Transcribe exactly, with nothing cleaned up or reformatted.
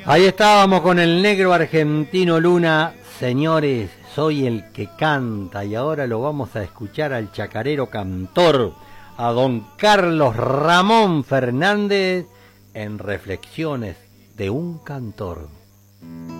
Ahí estábamos con el negro argentino Luna. Señores, soy el que canta y ahora lo vamos a escuchar al chacarero cantor, a don Carlos Ramón Fernández, en Reflexiones de un cantor.